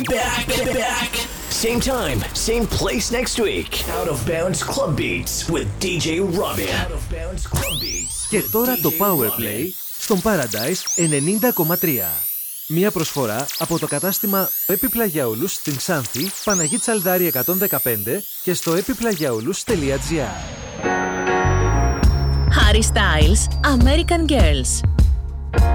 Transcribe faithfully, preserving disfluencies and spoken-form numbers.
Back, back. Same time, same place next week. Out of Bounds Club Beats with ντι τζέι Robin. Out of Bounds Club Beats. Και τώρα το Powerplay στον Paradise ενενήντα κόμμα τρία. Μια προσφορά από το κατάστημα Επιπλαγιαούλους στην Ξάνθη, Παναγή Τσαλδάρη εκατόν δεκαπέντε και στο επιπλαγιαούλους τελεία τζι άρ. Harry Styles, American Girls.